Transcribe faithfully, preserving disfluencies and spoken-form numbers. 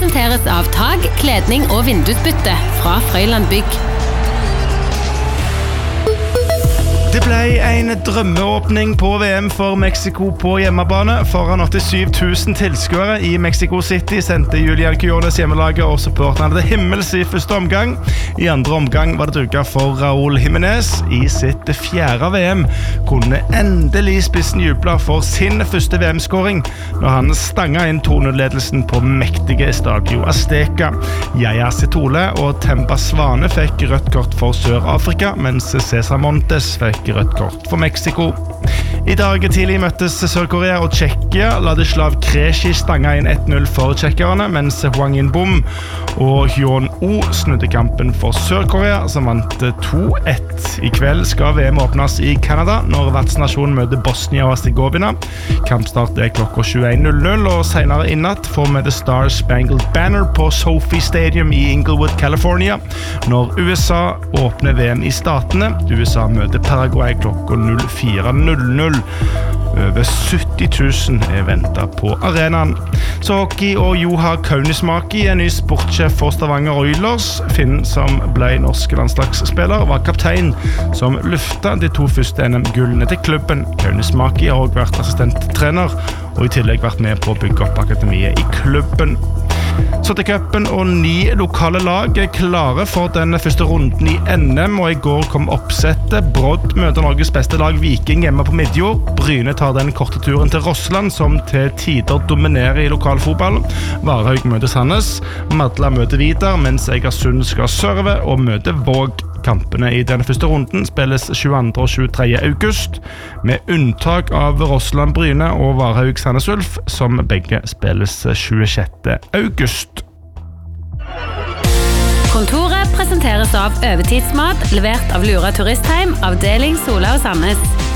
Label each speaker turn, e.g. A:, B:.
A: presenteres av tag, kledning og vindusbytte fra Frøyland Bygg.
B: Det ble en drømmeåpning på V M for Mexico på hjemmebane. Foran åttisyv tusen tilskuere i Mexico City sendte Julian Quiñones hjemmelaget og supporterne til himmels i første omgang. I andre omgang var det duket for Raúl Jiménez. I sitt fjerde V M kunne endelig spissen juble for sin første V M-skåring når han stanget inn to null-ledelsen på mektige Estadio Azteca. Yaya Sitole og Temba Svane fikk rødt kort for Sør-Afrika, mens Cesar Montes fikk rødt kort for Mexico. I dag tidlig møttes Sør-Korea og Tsjekkia. Ladislav Krejci stanga inn ett null for tsjekkerne, mens Hwang In-bom og Hyun-Oh snudde kampen for Sør-Korea, som vant to ett. I kveld skal V M åpnes i Canada når vertsnasjonen møter Bosnia og Herzegovina. Kampstart er klokka tjueen null null, og senere i natt får vi The Star Spangled Banner på Sophie Stadium i Inglewood, California, når U S A åpner V M i statene. U S A møter Paraguay klokka null fire null null. Over sytti tusen er ventet på arenaen. Så hockey og Juha Kaunismäki, en ny sportssjef for Stavanger Oilers. Finn, som ble norsk landslagsspiller, var kaptein som løftet de to første N M-gullene til klubben. Kaunismäki har også vært assistenttrener, og i tillegg vært med på å bygge opp akademiet i klubben. Så til cupen, og ni lokale lag er klare for den første runden i N M, og i går kom oppsettet. Brodd møter Norges beste lag Viking hjemme på Midjord. Bryne tar den korte turen til Rossland, som til tider dominerer i lokalfotball. Varhaug møter Sandnes. Madla møter Vidar, mens Egersund skal serve og møter Våg. Kampene i denne første runden spilles tjueandre og tjuetredje august, med unntak av Rossland Bryne og Varhaug Sandnes Ulf, som begge spilles tjuesjette august.
A: Kontoret presenteres av Overtidsmat, levert av Lura Turistheim, avdeling Sola og Sandnes.